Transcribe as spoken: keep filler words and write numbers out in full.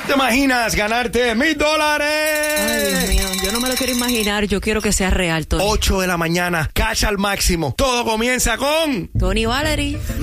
¿Te imaginas ganarte mil dólares? Ay, Dios mío, yo no me lo quiero imaginar, yo quiero que sea real, Tony. ocho de la mañana, cash al máximo. Todo comienza con... Tony Valery.